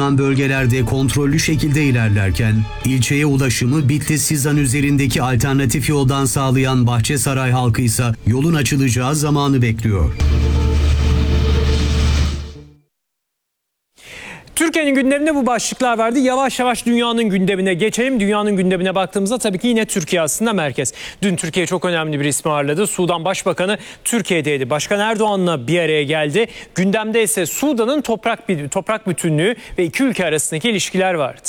bulunan bölgelerde kontrollü şekilde ilerlerken, ilçeye ulaşımı Bitlis-Sizan üzerindeki alternatif yoldan sağlayan Bahçesaray halkı ise yolun açılacağı zamanı bekliyor. Türkiye'nin gündeminde bu başlıklar vardı. Yavaş yavaş dünyanın gündemine geçelim. Dünyanın gündemine baktığımızda tabii ki yine Türkiye aslında merkez. Dün Türkiye çok önemli bir ismi ağırladı. Sudan Başbakanı Türkiye'deydi. Başkan Erdoğan'la bir araya geldi. Gündemde ise Sudan'ın toprak bütünlüğü ve iki ülke arasındaki ilişkiler vardı.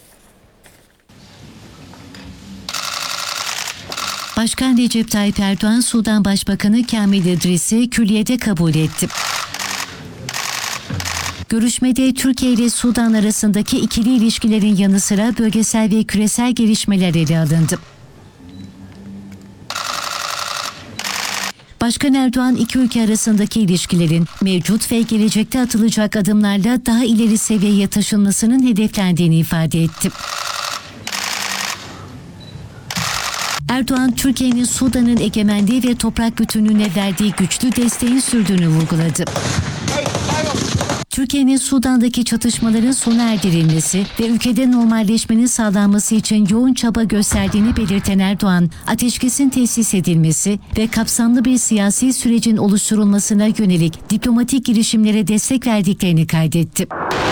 Başkan Recep Tayyip Erdoğan, Sudan Başbakanı Kamil İdris'i külliyede kabul etti. Görüşmede Türkiye ile Sudan arasındaki ikili ilişkilerin yanı sıra bölgesel ve küresel gelişmeler ele alındı. Başkan Erdoğan, iki ülke arasındaki ilişkilerin mevcut ve gelecekte atılacak adımlarla daha ileri seviyeye taşınmasının hedeflendiğini ifade etti. Erdoğan, Türkiye'nin Sudan'ın egemenliği ve toprak bütünlüğüne verdiği güçlü desteğin sürdüğünü vurguladı. Türkiye'nin Sudan'daki çatışmaların sona erdirilmesi ve ülkede normalleşmenin sağlanması için yoğun çaba gösterdiğini belirten Erdoğan, ateşkesin tesis edilmesi ve kapsamlı bir siyasi sürecin oluşturulmasına yönelik diplomatik girişimlere destek verdiklerini kaydetti.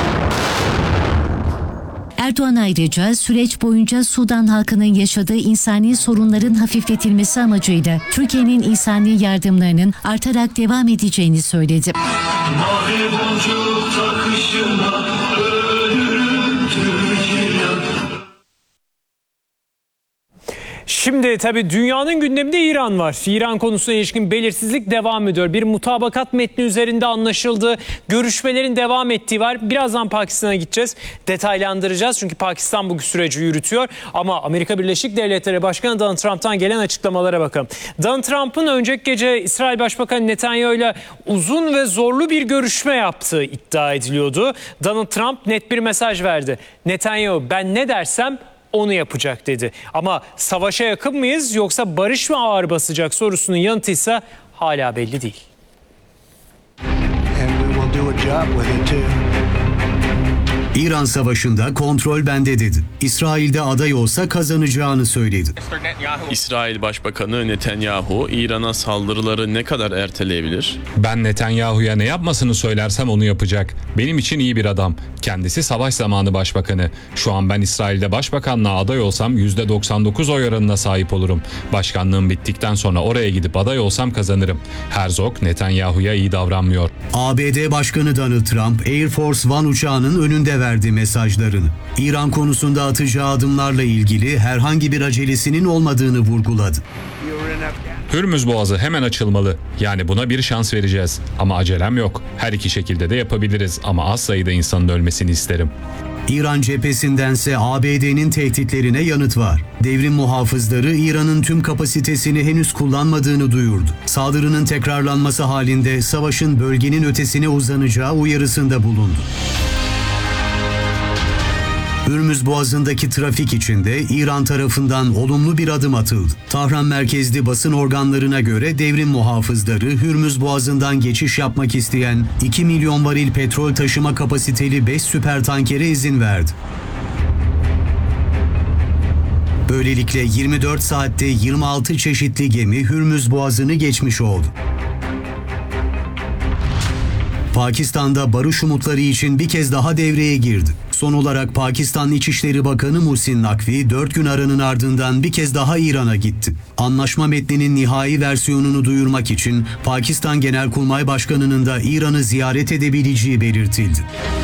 Erdoğan ayrıca süreç boyunca Sudan halkının yaşadığı insani sorunların hafifletilmesi amacıyla Türkiye'nin insani yardımlarının artarak devam edeceğini söyledi. Şimdi tabii dünyanın gündeminde İran var. İran konusuna ilişkin belirsizlik devam ediyor. Bir mutabakat metni üzerinde anlaşıldı. Görüşmelerin devam ettiği var. Birazdan Pakistan'a gideceğiz. Detaylandıracağız. Çünkü Pakistan bu süreci yürütüyor. Ama Amerika Birleşik Devletleri Başkanı Donald Trump'tan gelen açıklamalara bakalım. Donald Trump'ın önceki gece İsrail Başbakanı Netanyahu ile uzun ve zorlu bir görüşme yaptığı iddia ediliyordu. Donald Trump net bir mesaj verdi. Netanyahu, ben ne dersem onu yapacak dedi. Ama savaşa yakın mıyız yoksa barış mı ağır basacak sorusunun yanıtı ise hala belli değil. İran savaşında kontrol bende dedi. İsrail'de aday olsa kazanacağını söyledi. İsrail Başbakanı Netanyahu, İran'a saldırıları ne kadar erteleyebilir? Ben Netanyahu'ya ne yapmasını söylersem onu yapacak. Benim için iyi bir adam. Kendisi savaş zamanı başbakanı. Şu an ben İsrail'de başbakanlığa aday olsam %99 oy oranına sahip olurum. Başkanlığım bittikten sonra oraya gidip aday olsam kazanırım. Herzog Netanyahu'ya iyi davranmıyor. ABD Başkanı Donald Trump, Air Force One uçağının önünde verdi mesajlarını. İran konusunda atacağı adımlarla ilgili herhangi bir acelesinin olmadığını vurguladı. Hürmüz Boğazı hemen açılmalı. Yani buna bir şans vereceğiz. Ama acelem yok. Her iki şekilde de yapabiliriz ama az sayıda insanın ölmesini isterim. İran cephesindense ABD'nin tehditlerine yanıt var. Devrim muhafızları İran'ın tüm kapasitesini henüz kullanmadığını duyurdu. Saldırının tekrarlanması halinde savaşın bölgenin ötesine uzanacağı uyarısında bulundu. Hürmüz Boğazı'ndaki trafik içinde İran tarafından olumlu bir adım atıldı. Tahran merkezli basın organlarına göre devrim muhafızları Hürmüz Boğazı'ndan geçiş yapmak isteyen 2 milyon varil petrol taşıma kapasiteli 5 süper tankere izin verdi. Böylelikle 24 saatte 26 çeşitli gemi Hürmüz Boğazı'nı geçmiş oldu. Pakistan'da barış umutları için bir kez daha devreye girdi. Son olarak Pakistan İçişleri Bakanı Muhsin Nakvi 4 gün aranın ardından bir kez daha İran'a gitti. Anlaşma metninin nihai versiyonunu duyurmak için Pakistan Genelkurmay Başkanı'nın da İran'ı ziyaret edebileceği belirtildi.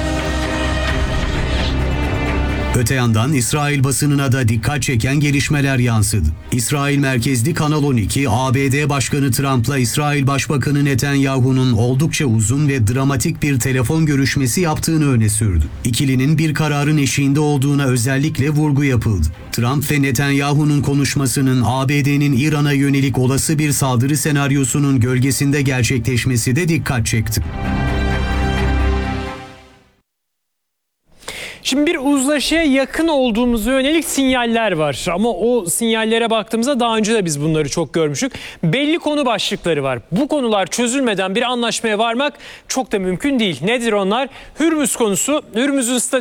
Öte yandan İsrail basınına da dikkat çeken gelişmeler yansıdı. İsrail merkezli Kanal 12, ABD Başkanı Trump'la İsrail Başbakanı Netanyahu'nun oldukça uzun ve dramatik bir telefon görüşmesi yaptığını öne sürdü. İkilinin bir kararın eşiğinde olduğuna özellikle vurgu yapıldı. Trump ve Netanyahu'nun konuşmasının ABD'nin İran'a yönelik olası bir saldırı senaryosunun gölgesinde gerçekleşmesi de dikkat çekti. Şimdi bir uzlaşıya yakın olduğumuza yönelik sinyaller var. Ama o sinyallere baktığımızda daha önce de biz bunları çok görmüştük. Belli konu başlıkları var. Bu konular çözülmeden bir anlaşmaya varmak çok da mümkün değil. Nedir onlar? Hürmüz konusu. Hürmüz'ün